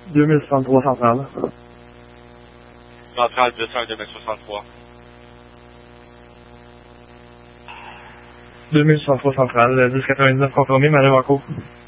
2063 centrale. Centrale 201 2063. 2063 centrale, 1099 confirmé, Madame Marco.